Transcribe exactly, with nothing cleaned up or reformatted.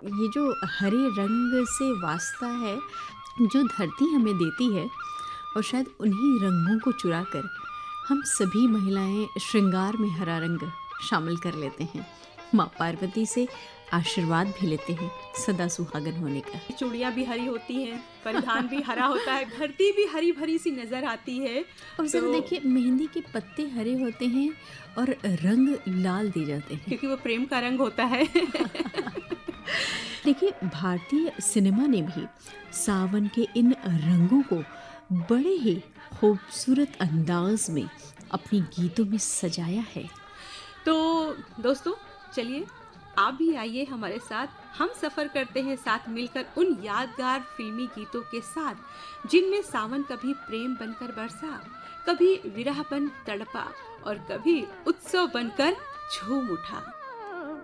ये जो हरे रंग से वास्ता है, जो धरती हमें देती है, और शायद उन्हीं रंगों को चुरा कर हम सभी महिलाएं श्रृंगार में हरा रंग शामिल कर लेते हैं। माँ पार्वती से आशीर्वाद भी लेते हैं सदा सुहागन होने का। चूड़ियाँ भी हरी होती हैं, परिधान भी हरा होता है, धरती भी हरी भरी सी नजर आती है। और जरा तो देखिए, मेहंदी के पत्ते हरे होते हैं और रंग लाल दिए जाते हैं। क्योंकि वो प्रेम का रंग होता है। देखिए, भारतीय सिनेमा ने भी सावन के इन रंगों को बड़े ही खूबसूरत अंदाज में अपनी गीतों में सजाया है। तो दोस्तों, चलिए आप भी आइए हमारे साथ, हम सफर करते हैं साथ मिलकर उन यादगार फिल्मी गीतों के साथ जिनमें सावन कभी प्रेम बनकर बरसा, कभी विरह बन तड़पा और कभी उत्सव बनकर झूम उठा।